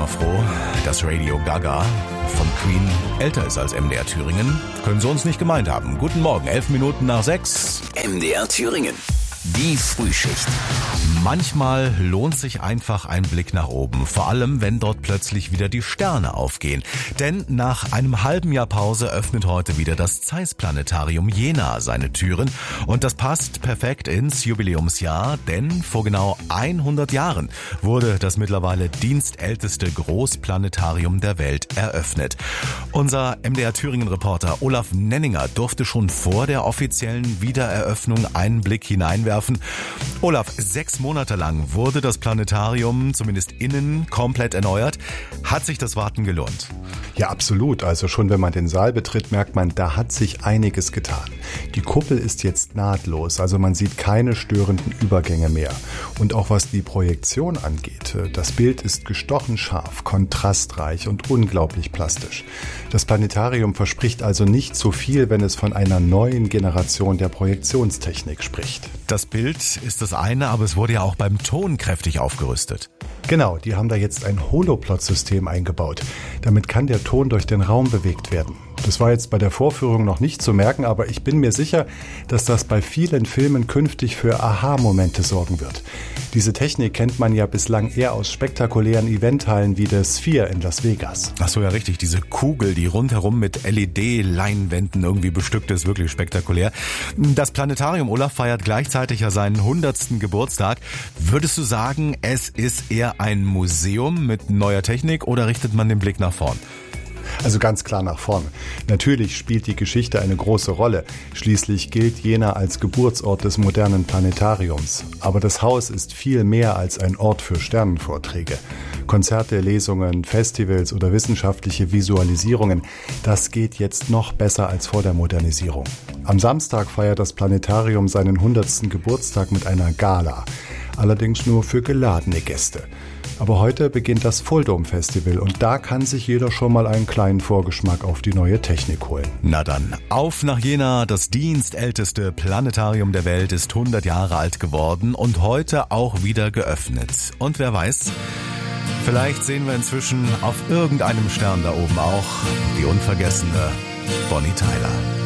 froh, dass Radio Gaga von Queen älter ist als MDR Thüringen. Können Sie uns nicht gemeint haben. Guten Morgen, 11 Minuten nach 6. MDR Thüringen. Die Frühschicht. Manchmal lohnt sich einfach ein Blick nach oben, vor allem wenn dort plötzlich wieder die Sterne aufgehen. Denn nach einem halben Jahr Pause öffnet heute wieder das Zeiss-Planetarium Jena seine Türen. Und das passt perfekt ins Jubiläumsjahr, denn vor genau 100 Jahren wurde das mittlerweile dienstälteste Großplanetarium der Welt eröffnet. Unser MDR Thüringen-Reporter Olaf Nenninger durfte schon vor der offiziellen Wiedereröffnung einen Blick hineinwerfen. Olaf, 6 Monate lang wurde das Planetarium zumindest innen komplett erneuert. Hat sich das Warten gelohnt? Ja, absolut. Also schon wenn man den Saal betritt, merkt man, da hat sich einiges getan. Die Kuppel ist jetzt nahtlos, also man sieht keine störenden Übergänge mehr. Und auch was die Projektion angeht, das Bild ist gestochen scharf, kontrastreich und unglaublich plastisch. Das Planetarium verspricht also nicht zu viel, wenn es von einer neuen Generation der Projektionstechnik spricht. Das Bild ist das eine, aber es wurde ja auch beim Ton kräftig aufgerüstet. Genau, die haben da jetzt ein Holoplot-System eingebaut. Damit kann der Ton durch den Raum bewegt werden. Das war jetzt bei der Vorführung noch nicht zu merken, aber ich bin mir sicher, dass das bei vielen Filmen künftig für Aha-Momente sorgen wird. Diese Technik kennt man ja bislang eher aus spektakulären Eventhallen wie der Sphere in Las Vegas. Ach so, ja richtig, diese Kugel, die rundherum mit LED-Leinwänden irgendwie bestückt ist, wirklich spektakulär. Das Planetarium, Olaf, feiert gleichzeitig ja seinen 100. Geburtstag. Würdest du sagen, es ist eher ein Museum mit neuer Technik oder richtet man den Blick nach vorn? Also ganz klar nach vorn. Natürlich spielt die Geschichte eine große Rolle. Schließlich gilt Jena als Geburtsort des modernen Planetariums. Aber das Haus ist viel mehr als ein Ort für Sternenvorträge. Konzerte, Lesungen, Festivals oder wissenschaftliche Visualisierungen, das geht jetzt noch besser als vor der Modernisierung. Am Samstag feiert das Planetarium seinen 100. Geburtstag mit einer Gala. Allerdings nur für geladene Gäste. Aber heute beginnt das Fulldom-Festival und da kann sich jeder schon mal einen kleinen Vorgeschmack auf die neue Technik holen. Na dann, auf nach Jena. Das dienstälteste Planetarium der Welt ist 100 Jahre alt geworden und heute auch wieder geöffnet. Und wer weiß, vielleicht sehen wir inzwischen auf irgendeinem Stern da oben auch die unvergessene Bonnie Tyler.